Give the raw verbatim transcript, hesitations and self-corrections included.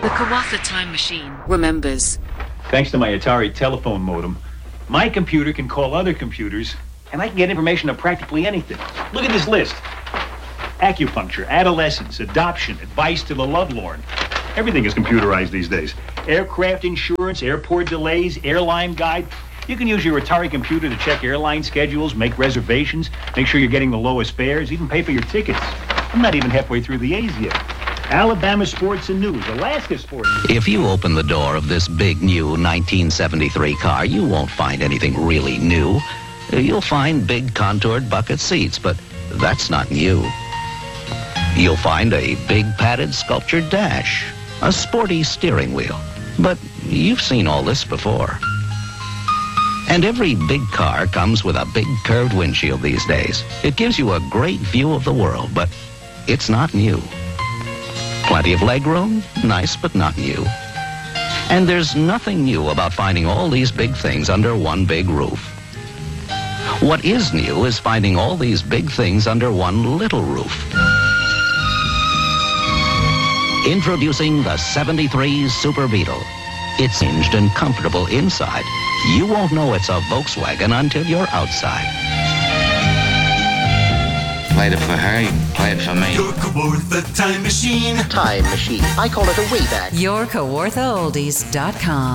The Kawafa Time Machine remembers. Thanks to my Atari telephone modem, my computer can call other computers, and I can get information on practically anything. Look at this list. Acupuncture, adolescence, adoption, advice to the lovelorn. Everything is computerized these days. Aircraft insurance, airport delays, airline guide. You can use your Atari computer to check airline schedules, make reservations, make sure you're getting the lowest fares, even pay for your tickets. I'm not even halfway through the A's yet. Alabama Sports and News, Alaska Sports. If you open the door of this big new nineteen seventy-three car, you won't find anything really new. You'll find big contoured bucket seats, but that's not new. You'll find a big padded sculptured dash, a sporty steering wheel. But you've seen all this before. And every big car comes with a big curved windshield these days. It gives you a great view of the world, but it's not new. Plenty of legroom, nice but not new. And there's nothing new about finding all these big things under one big roof. What is new is finding all these big things under one little roof. Introducing the seventy-three Super Beetle. It's hinged and comfortable inside. You won't know it's a Volkswagen until you're outside. Played it for her, you play it for me. Your Kawartha Time Machine. Time Machine. I call it a Wayback. Your Kawartha Oldies dot com.